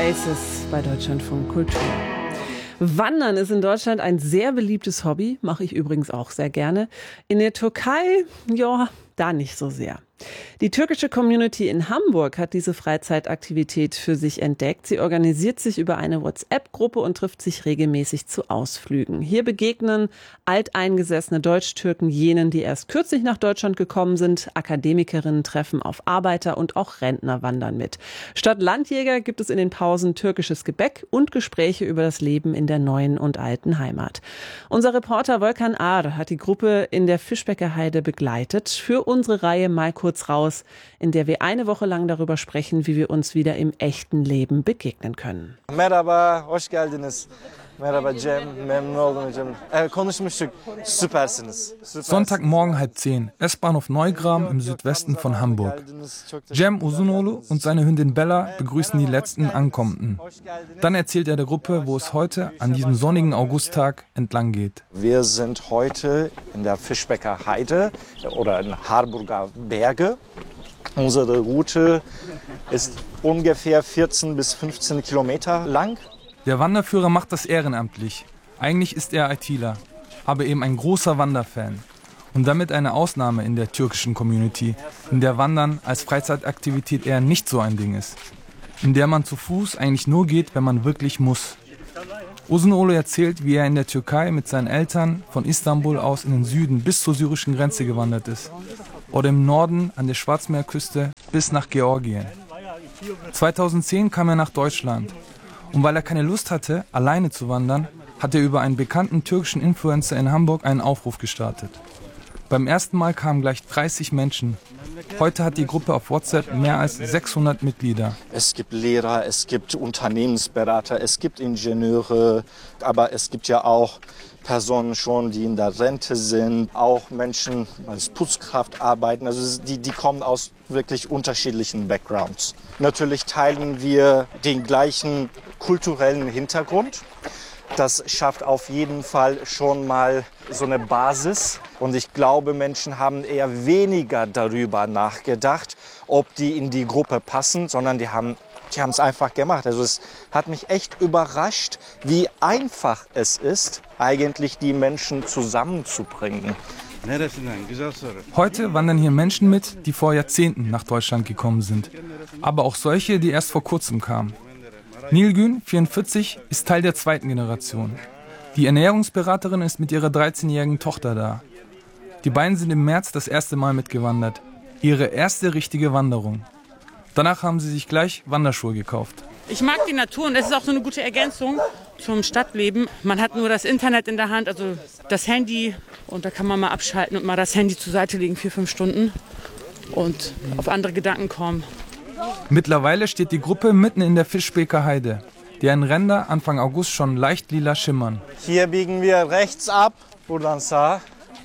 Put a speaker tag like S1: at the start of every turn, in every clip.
S1: Oasis bei Deutschlandfunk Kultur. Wandern ist in Deutschland ein sehr beliebtes Hobby, mache ich übrigens auch sehr gerne. In der Türkei, ja, da nicht so sehr. Die türkische Community in Hamburg hat diese Freizeitaktivität für sich entdeckt. Sie organisiert sich über eine WhatsApp-Gruppe und trifft sich regelmäßig zu Ausflügen. Hier begegnen alteingesessene Deutsch-Türken jenen, die erst kürzlich nach Deutschland gekommen sind. Akademikerinnen treffen auf Arbeiter und auch Rentner wandern mit. Statt Landjäger gibt es in den Pausen türkisches Gebäck und Gespräche über das Leben in der neuen und alten Heimat. Unser Reporter Volkan Ağar hat die Gruppe in der Fischbecker Heide begleitet für unsere Reihe Mal kurz raus, in der wir eine Woche lang darüber sprechen, wie wir uns wieder im echten Leben begegnen können.
S2: Merhaba, hoş geldiniz. Merhaba Cem, memnun oldum Cem. Konuşmuştuk, süpersiniz.
S3: Sonntagmorgen 9:30, S-Bahnhof Neugram im Südwesten von Hamburg. Cem Uzunoğlu und seine Hündin Bella begrüßen die letzten Ankommenden. Dann erzählt er der Gruppe, wo es heute an diesem sonnigen Augusttag entlang geht.
S2: Wir sind heute in der Fischbecker Heide oder in Harburger Berge. Unsere Route ist ungefähr 14 bis 15 Kilometer lang.
S3: Der Wanderführer macht das ehrenamtlich. Eigentlich ist er ITler, aber eben ein großer Wanderfan. Und damit eine Ausnahme in der türkischen Community, in der Wandern als Freizeitaktivität eher nicht so ein Ding ist. In der man zu Fuß eigentlich nur geht, wenn man wirklich muss. Uzunoğlu erzählt, wie er in der Türkei mit seinen Eltern von Istanbul aus in den Süden bis zur syrischen Grenze gewandert ist. Oder im Norden an der Schwarzmeerküste bis nach Georgien. 2010 kam er nach Deutschland. Und weil er keine Lust hatte, alleine zu wandern, hat er über einen bekannten türkischen Influencer in Hamburg einen Aufruf gestartet. Beim ersten Mal kamen gleich 30 Menschen. Heute hat die Gruppe auf WhatsApp mehr als 600 Mitglieder.
S2: Es gibt Lehrer, es gibt Unternehmensberater, es gibt Ingenieure, aber es gibt ja auch Personen schon, die in der Rente sind, auch Menschen als Putzkraft arbeiten. Also die kommen aus wirklich unterschiedlichen Backgrounds. Natürlich teilen wir den gleichen kulturellen Hintergrund. Das schafft auf jeden Fall schon mal so eine Basis. Und ich glaube, Menschen haben eher weniger darüber nachgedacht, ob die in die Gruppe passen, sondern die haben es einfach gemacht. Also es hat mich echt überrascht, wie einfach es ist, eigentlich die Menschen zusammenzubringen.
S3: Heute wandern hier Menschen mit, die vor Jahrzehnten nach Deutschland gekommen sind. Aber auch solche, die erst vor kurzem kamen. Nilgün, 44, ist Teil der zweiten Generation. Die Ernährungsberaterin ist mit ihrer 13-jährigen Tochter da. Die beiden sind im März das erste Mal mitgewandert. Ihre erste richtige Wanderung. Danach haben sie sich gleich Wanderschuhe gekauft.
S4: Ich mag die Natur und es ist auch so eine gute Ergänzung zum Stadtleben. Man hat nur das Internet in der Hand, also das Handy. Und da kann man mal abschalten und mal das Handy zur Seite legen, 4-5 Stunden. Und auf andere Gedanken kommen.
S3: Mittlerweile steht die Gruppe mitten in der Fischbecker Heide, deren Ränder Anfang August schon leicht lila schimmern.
S2: Hier biegen wir rechts ab, buradan sağa.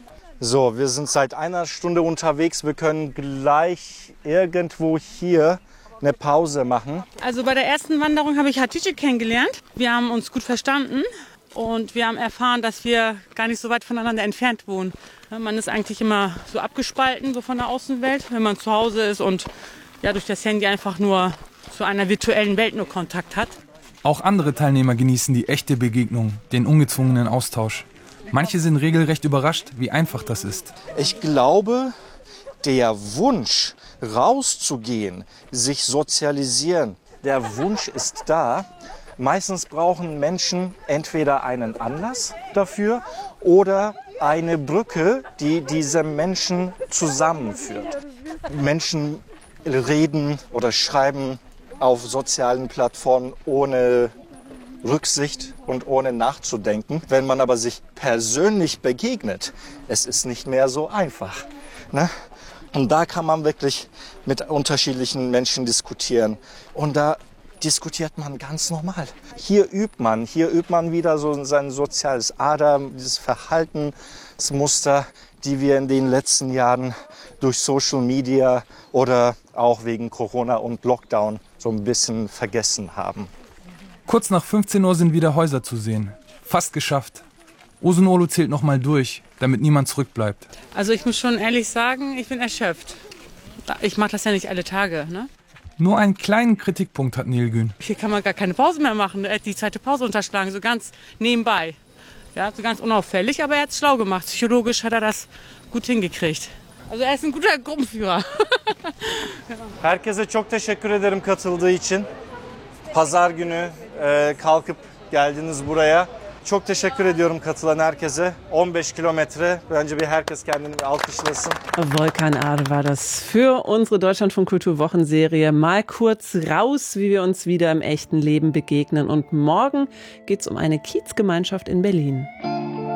S2: So, wir sind seit einer Stunde unterwegs. Wir können gleich irgendwo hier eine Pause machen.
S4: Also bei der ersten Wanderung habe ich Hatice kennengelernt. Wir haben uns gut verstanden und wir haben erfahren, dass wir gar nicht so weit voneinander entfernt wohnen. Man ist eigentlich immer so abgespalten so von der Außenwelt, wenn man zu Hause ist und ja, durch das Handy einfach nur zu einer virtuellen Welt nur Kontakt hat.
S3: Auch andere Teilnehmer genießen die echte Begegnung, den ungezwungenen Austausch. Manche sind regelrecht überrascht, wie einfach das ist.
S2: Ich glaube, der Wunsch, rauszugehen, sich sozialisieren, der Wunsch ist da. Meistens brauchen Menschen entweder einen Anlass dafür oder eine Brücke, die diese Menschen zusammenführt. Menschen reden oder schreiben auf sozialen Plattformen ohne Rücksicht und ohne nachzudenken. Wenn man aber sich persönlich begegnet, es ist nicht mehr so einfach. Ne? Und da kann man wirklich mit unterschiedlichen Menschen diskutieren. Und da diskutiert man ganz normal. Hier übt man wieder so sein soziales Ader, dieses Verhaltensmuster, die wir in den letzten Jahren durch Social Media oder auch wegen Corona und Lockdown so ein bisschen vergessen haben.
S3: Kurz nach 15 Uhr sind wieder Häuser zu sehen. Fast geschafft. Uzunoğlu zählt nochmal durch, damit niemand zurückbleibt.
S4: Also ich muss schon ehrlich sagen, ich bin erschöpft. Ich mache das ja nicht alle Tage, ne?
S3: Nur einen kleinen Kritikpunkt hat Nilgün.
S4: Hier kann man gar keine Pause mehr machen. Er hat die zweite Pause unterschlagen, so ganz nebenbei. Ja, so ganz unauffällig, aber er hat es schlau gemacht. Psychologisch hat er das gut hingekriegt. Also er ist ein guter Gruppenführer.
S2: Herkese çok teşekkür ederim katıldığı için. Pazar günü kalkıp geldiniz buraya. Çok teşekkür ediyorum katılan herkese. 15 kilometre. Bence herkes kendini bir alkışlasın.
S1: Volkan Ade war das für unsere Deutschlandfunk Kultur Wochenserie. Mal kurz raus, wie wir uns wieder im echten Leben begegnen. Und morgen geht's um eine Kiezgemeinschaft in Berlin.